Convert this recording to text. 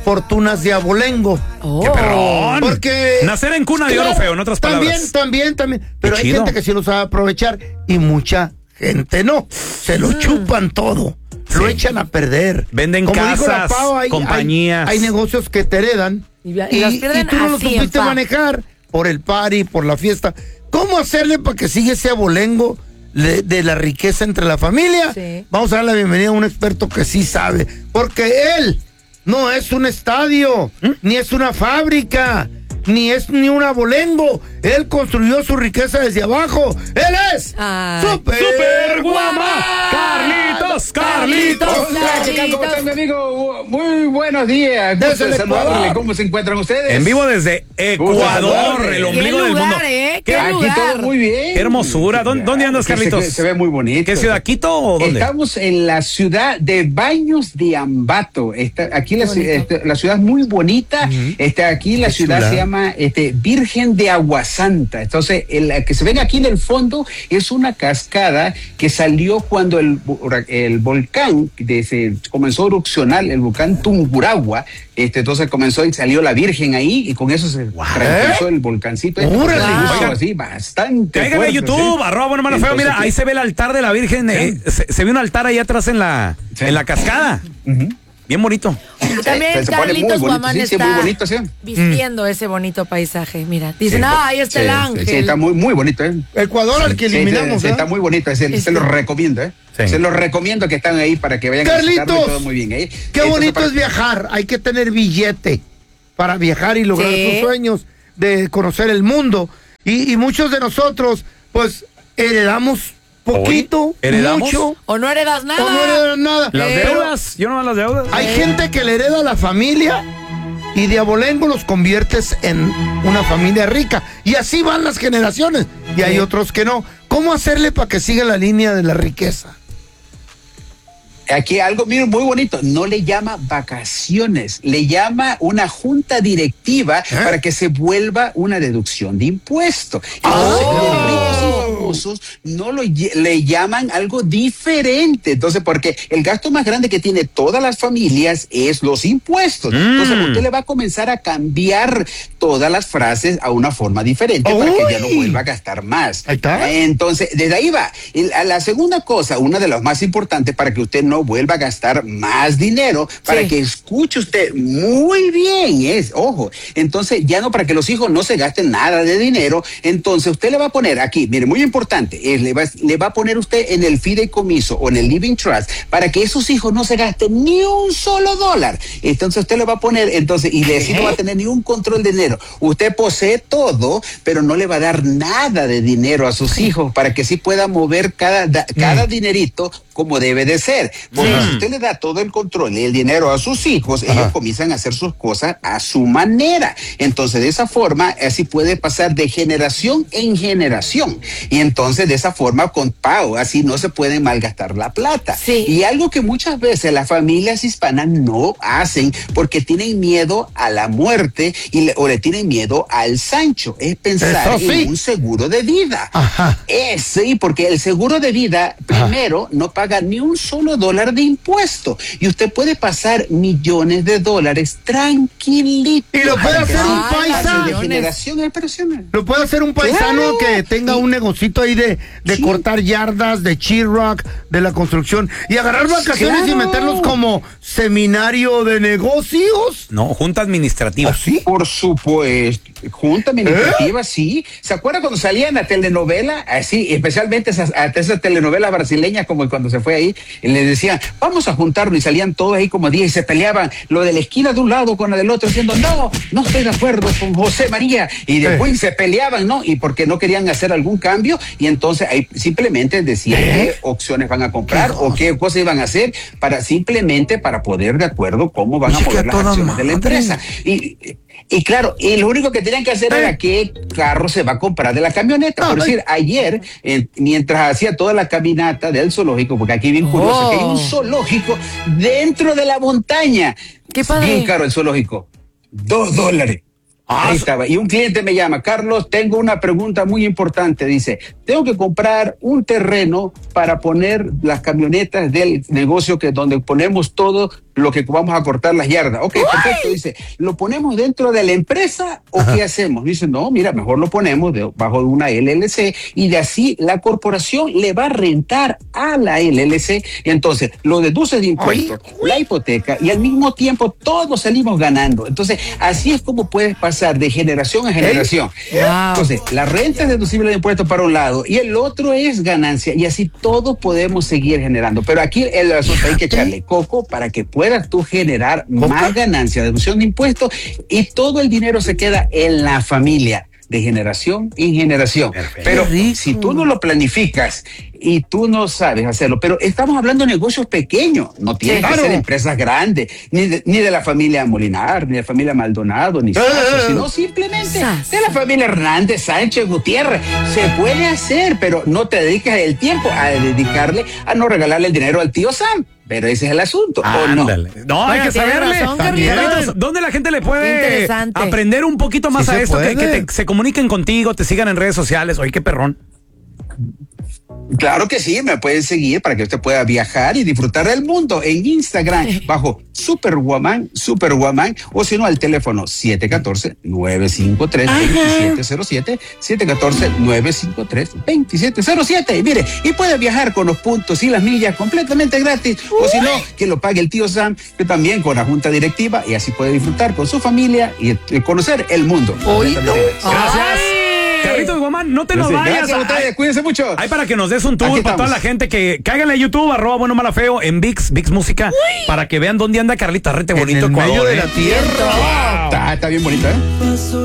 fortunas de abolengo. ¡Qué perrón! Porque nacer en cuna de oro feo, en otras palabras. También. Pero hay gente que sí lo sabe aprovechar y mucha gente no. Se lo chupan todo. Lo echan a perder. Venden como casas, dijo la Pau, compañías. Hay negocios que te heredan y las pierden y tú no lo así, supiste manejar por el party, por la fiesta. ¿Cómo hacerle para que siga ese abolengo de la riqueza entre la familia? Sí. Vamos a dar la bienvenida a un experto que sí sabe. Porque él no es un estadio, ni es una fábrica, ni un abolengo. Él construyó su riqueza desde abajo. Él es Super Guama. Carlitos. Hola, chicas, ¿cómo están, mi amigo? Muy buenos días. Desde el saludarle. Ecuador. ¿Cómo se encuentran ustedes? En vivo desde Ecuador, el ombligo ¿Qué del lugar, mundo. ¿Qué Aquí lugar? todo muy bien. Qué hermosura. ¿Dónde andas, Carlitos? Se ve muy bonito. ¿Qué ciudad? ¿Quito o dónde? Estamos en la ciudad de Baños de Ambato. Aquí la ciudad es muy bonita. Aquí la ciudad chula. se llama Virgen de Aguasanta. Entonces, la que se ven aquí en el fondo es una cascada que salió cuando el volcán comenzó a erupcionar, el volcán Tungurahua. Entonces comenzó y salió la Virgen ahí y con eso se tranquilizó el volcancito. Así bastante. Cáigale a fuerte, YouTube, ¿sí? @buenomano feo. Mira, ahí se ve el altar de la Virgen. Se ve un altar ahí atrás en la cascada. Bien bonito. También Se pone muy Carlitos bonito, Guamán sí, está muy bonito, sí. vistiendo ese bonito paisaje. Mira, dicen, ahí está el ángel. Sí, está muy bonito, Ecuador al que eliminamos. Sí, está muy bonito, se los recomiendo, Sí. Se los recomiendo que están ahí para que vayan a visitarlo y Carlitos, todo muy bien. qué bonito es viajar. Hay que tener billete para viajar y lograr sus sueños de conocer el mundo. Y muchos de nosotros, pues, heredamos poquito, ¿heredamos? mucho, O no heredas nada. o no heredan nada. Las Pero deudas. Yo no las deudas. hay gente que le hereda a la familia y de abolengo los conviertes en una familia rica. Y así van las generaciones. Y hay otros que no. ¿Cómo hacerle para que siga la línea de la riqueza? Aquí algo muy bonito, no le llama vacaciones, le llama una junta directiva para que se vuelva una deducción de impuestos. Entonces, los ricos y famosos no le llaman algo diferente. Entonces, porque el gasto más grande que tiene todas las familias es los impuestos. Entonces, usted le va a comenzar a cambiar todas las frases a una forma diferente para que ya no vuelva a gastar más. Ahí está. Entonces, desde ahí va. La segunda cosa, una de las más importantes para que usted no vuelva a gastar más dinero, para que escuche usted muy bien, ojo, entonces ya no, para que los hijos no se gasten nada de dinero, entonces usted le va a poner aquí, mire, muy importante, le va a poner usted en el fideicomiso o en el living trust, para que esos hijos no se gasten ni un solo dólar, entonces usted le va a poner, entonces, y así no va a tener ni un control de dinero, usted posee todo, pero no le va a dar nada de dinero a sus hijos, para que sí pueda mover cada dinerito como debe de ser. Porque si usted le da todo el control y el dinero a sus hijos, ellos comienzan a hacer sus cosas a su manera. Entonces, de esa forma, así puede pasar de generación en generación. Y entonces, de esa forma, con pago, así no se puede malgastar la plata. Sí. Y algo que muchas veces las familias hispanas no hacen porque tienen miedo a la muerte o le tienen miedo al Sancho, es pensar en un seguro de vida. Sí, porque el seguro de vida, primero, no paga ni un solo dólar de impuesto y usted puede pasar millones de dólares tranquilito. Y lo puede hacer un paisa. De generación en generación. Lo puede hacer un paisano que tenga un negocito ahí de cortar yardas, de Chirrock, de la construcción, y agarrar vacaciones y meterlos como seminario de negocios. No, junta administrativa. ¿Sí? Por supuesto, junta administrativa, sí. ¿Se acuerda cuando salía en la telenovela? Así, especialmente esas telenovelas brasileñas, como cuando se fue ahí, y le decían, vamos a juntarnos, y salían todos ahí como 10 y se peleaban, lo de la esquina de un lado con la del otro, diciendo, no estoy de acuerdo con José María, y después se peleaban, ¿no? Y porque no querían hacer algún cambio, y entonces ahí simplemente decían qué opciones van a comprar o qué cosas iban a hacer para poder de acuerdo cómo van a mover las acciones de la empresa. Y claro, y lo único que tenían que hacer era qué carro se va a comprar de la camioneta. Por decir, ayer, mientras hacía toda la caminata del zoológico, porque aquí bien curioso, que hay un zoológico dentro de la montaña. Qué padre. Bien caro el zoológico. $2. Ahí estaba. Y un cliente me llama, Carlos, tengo una pregunta muy importante. Dice, tengo que comprar un terreno para poner las camionetas del negocio donde ponemos todo lo que vamos a cortar las yardas. Ok, perfecto. Dice, ¿lo ponemos dentro de la empresa o qué hacemos? Dice, no, mira, mejor lo ponemos bajo una LLC y de así la corporación le va a rentar a la LLC y entonces lo deduces de impuestos, la hipoteca y al mismo tiempo todos salimos ganando. Entonces, así es como puedes pasar de generación a generación. Entonces, la renta es deducible de impuestos para un lado y el otro es ganancia y así todos podemos seguir generando. Pero aquí el asunto hay que echarle coco para que puedas tú generar más ganancia, deducción de impuestos y todo el dinero se queda en la familia de generación en generación. Perfecto. Pero si tú no lo planificas y tú no sabes hacerlo, pero estamos hablando de negocios pequeños, no tienen que ser empresas grandes, ni de la familia Molinar, ni de la familia Maldonado, ni Sasso, sino simplemente de la familia Hernández, Sánchez, Gutiérrez. Se puede hacer, pero no te dediques el tiempo a dedicarle a no regalarle el dinero al tío Sam. Pero ese es el asunto, ¿o no? No, hay que saberle. ¿Dónde la gente le puede aprender un poquito más a esto? Que se comuniquen contigo, te sigan en redes sociales. Oye, qué perrón. Claro que sí, me pueden seguir para que usted pueda viajar y disfrutar del mundo en Instagram bajo Superwoman, o si no al teléfono 714-953-2707, 714-953-2707. Y mire, y puede viajar con los puntos y las millas completamente gratis, o si no, que lo pague el tío Sam, que también con la junta directiva, y así puede disfrutar con su familia y conocer el mundo. Gracias. Carlitos Guamán, no te nos vayas. Gracias a ustedes, cuídense mucho. Ahí para que nos des un tour para toda la gente que cáiganle a YouTube, @bueno mala feo, en VIX Música, para que vean dónde anda Carlita, rete bonito. En el medio de la tierra. Está bien bonito, ¿eh?